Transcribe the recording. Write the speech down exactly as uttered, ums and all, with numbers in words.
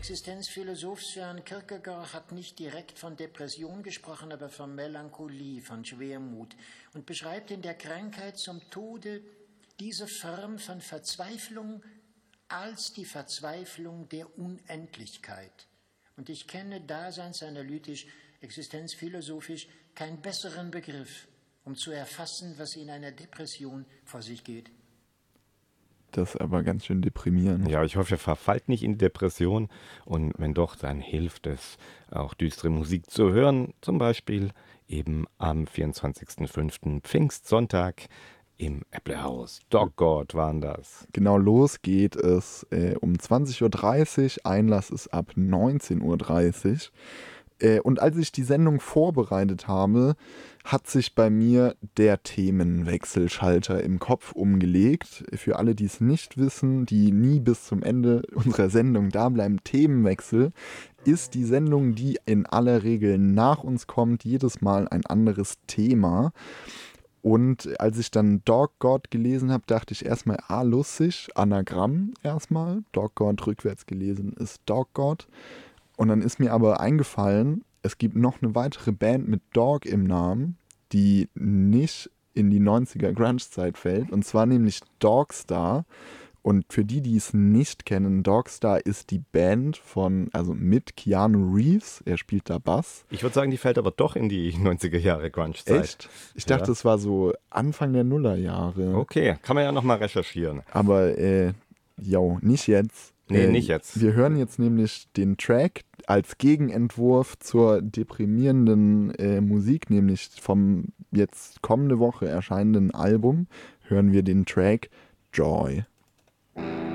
Existenzphilosoph Søren Kierkegaard hat nicht direkt von Depression gesprochen, aber von Melancholie, von Schwermut und beschreibt in der Krankheit zum Tode diese Form von Verzweiflung als die Verzweiflung der Unendlichkeit. Und ich kenne daseinsanalytisch, existenzphilosophisch keinen besseren Begriff, um zu erfassen, was in einer Depression vor sich geht. Das ist aber ganz schön deprimierend. Ja, ich hoffe, ihr verfallt nicht in die Depression. Und wenn doch, dann hilft es, auch düstere Musik zu hören. Zum Beispiel eben am vierundzwanzigsten fünften Pfingstsonntag im Äpplehaus. Doggord waren das. Genau, los geht es äh, um zwanzig Uhr dreißig. Einlass ist ab neunzehn Uhr dreißig. Äh, und als ich die Sendung vorbereitet habe, hat sich bei mir der Themenwechselschalter im Kopf umgelegt. Für alle, die es nicht wissen, die nie bis zum Ende unserer Sendung da bleiben, Themenwechsel ist die Sendung, die in aller Regel nach uns kommt, jedes Mal ein anderes Thema. Und als ich dann Dog God gelesen habe, dachte ich erstmal, ah, lustig, Anagramm erstmal. Dog God rückwärts gelesen ist Dog God. Und dann ist mir aber eingefallen, es gibt noch eine weitere Band mit Dog im Namen, die nicht in die neunziger Grunge-Zeit fällt. Und zwar nämlich Dogstar. Und für die, die es nicht kennen, Dogstar ist die Band von, also mit Keanu Reeves. Er spielt da Bass. Ich würde sagen, die fällt aber doch in die neunziger Jahre Grunge-Zeit. Echt? Ich dachte, es ja. war so Anfang der Nullerjahre. Okay, kann man ja nochmal recherchieren. Aber, äh, jo, nicht jetzt. Nee, äh, nicht jetzt. Wir hören jetzt nämlich den Track als Gegenentwurf zur deprimierenden äh, Musik, nämlich vom jetzt kommende Woche erscheinenden Album, hören wir den Track Joy.